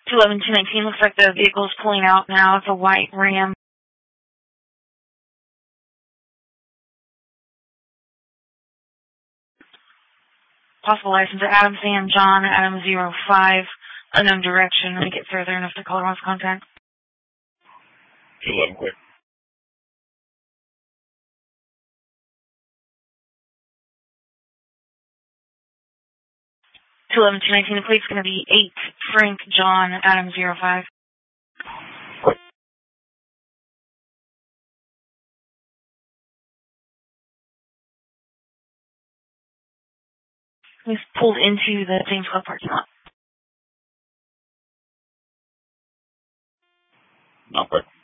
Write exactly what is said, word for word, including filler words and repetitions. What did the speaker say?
two eleven two nineteen, looks like the vehicle's pulling out now. It's a white Ram. Possible license to Adam Sam John, Adam zero five, unknown direction. Let me get further enough to call lost contact. two eleven, quick. two eleven two nineteen, the plate's going to be eight Frank John, Adam zero five. Quick. He's pulled into the James Club parking lot. Not quick.